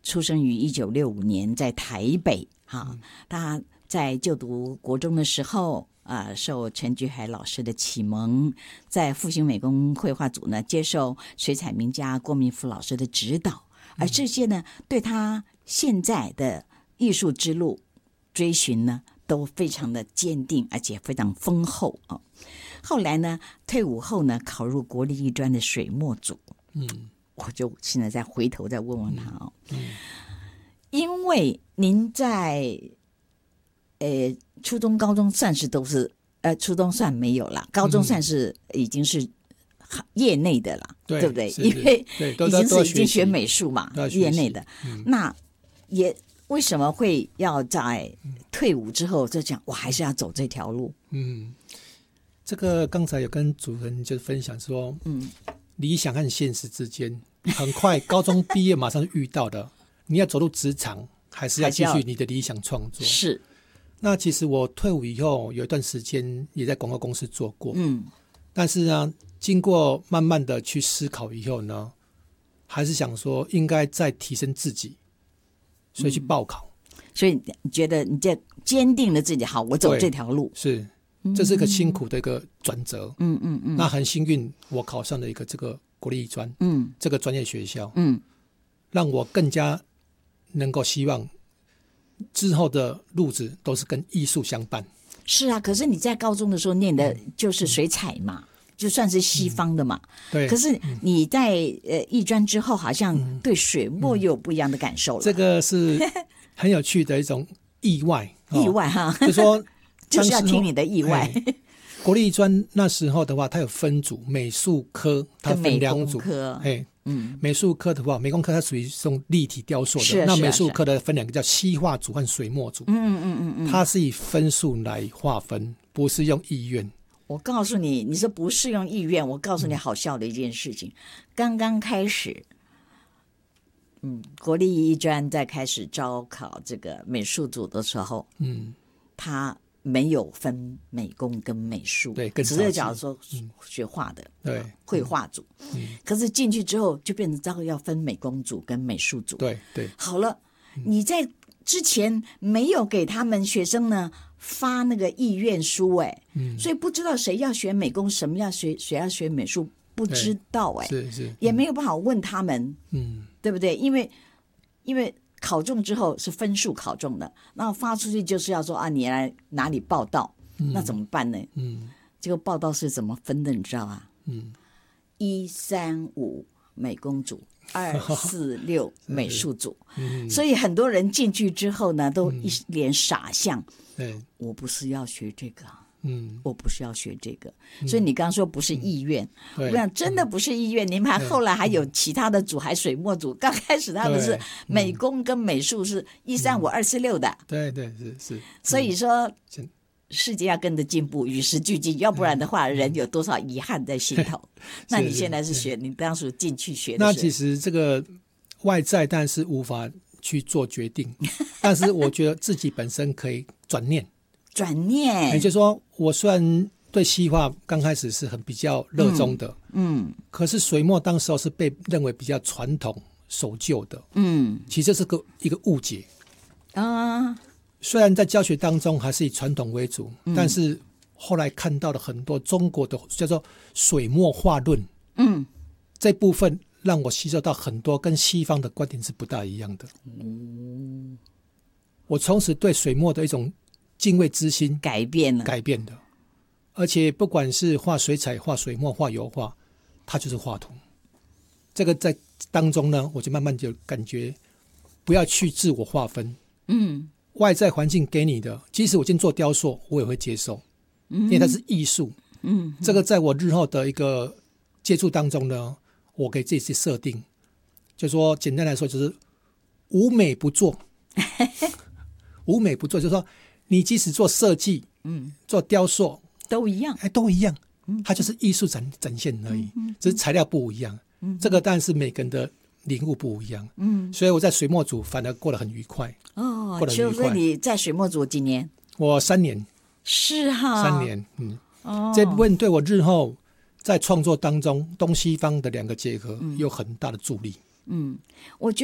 出生于1965年，在台北哈。他在就读国中的时候受陈菊海老师的启蒙，在复兴美工绘画组呢接受水彩名家郭明福老师的指导，而这些呢对他现在的艺术之路追寻呢都非常的坚定，而且非常丰厚啊。后来呢，退伍后呢，考入国立艺专的水墨组。我就现在再回头再问问他哦。因为您在初中、高中算是都是初中算没有啦，高中算是已经是业内的啦，对不对？因为已经学美术嘛，业内的。那也为什么会要在退伍之后就讲我还是要走这条路？ 这个刚才有跟主任就分享说，理想和现实之间，很快高中毕业马上就遇到的，你要走入职场，还是要继续你的理想创作？是。那其实我退伍以后有一段时间也在广告公司做过，但是呢，经过慢慢的去思考以后呢，还是想说应该再提升自己，所以去报考。 所以你觉得你这坚定了自己，好，我走这条路是。这是一个辛苦的一个转折，那很幸运，我考上了一个这个国立艺专，这个专业学校，让我更加能够希望之后的路子都是跟艺术相伴。 是啊，可是你在高中的时候念的就是水彩嘛，就算是西方的嘛。对。可是你在艺专之后，好像对水墨又有不一样的感受了。 这个是很有趣的一种意外， 意外哈， 就说。 就是要听你的意外。 国立艺专那时候的话，它有分组，美术科它分两组。美术科的话，美工科它属于用立体雕塑的，那美术科的分两个叫西画组和水墨组。它是以分数来划分，不是用意愿。 我告诉你，你说不是用意愿，我告诉你好笑的一件事情。刚刚开始，国立艺专在开始招考这个美术组的时候，他没有分美工跟美术，对，只是假如说学画的，对，绘画组，可是进去之后就变成之后要分美工组跟美术组，对对。好了，你在之前没有给他们学生呢发那个意愿书，所以不知道谁要学美工，什么要学，谁要学美术，不知道，是，也没有办法问他们，对不对？因为考中之后是分数考中的，那发出去就是要说你来哪里报到，那怎么办呢？这个报到是怎么分的你知道吗？135美工组，246美术组，所以很多人进去之后呢都一脸傻相，我不是要学这个，我不是要学这个，所以你刚刚说不是意愿，我想真的不是意愿。你们后来还有其他的组，还水墨组，刚开始他们是美工跟美术是135、246的，对对是。所以说世界要跟着进步，与时俱进，要不然的话人有多少遗憾在心头。那你现在是学，你当时进去学的， 那其实这个外在但是无法去做决定，但是我觉得自己本身可以转念。也就是说，我虽然对西画刚开始是很比较热衷的，可是水墨当时候是被认为比较传统守旧的，其实这是一个误解啊。虽然在教学当中还是以传统为主，但是后来看到了很多中国的叫做水墨画论，这部分让我吸收到很多跟西方的观点是不大一样的。我从此对水墨的一种敬畏之心改变的，而且不管是画水彩、画水墨、画油画，它就是画图。这个在当中呢，我就慢慢就感觉不要去自我划分，外在环境给你的，即使我今天做雕塑，我也会接受，因为它是艺术。这个在我日后的一个接触当中呢，我给自己设定，就说简单来说就是无美不做，无美不做，就是说你即使做设计，做雕塑都一样， 都一样，它就是艺术展现而已，只是材料不一样。这个当然是每个人的领悟不一样，所以我在水墨组反而过得很愉快。 所以你在水墨组几年？ 我3年。 是哈 ，3年。这部分对我日后在创作当中东西方的两个结合有很大的助力。 我觉得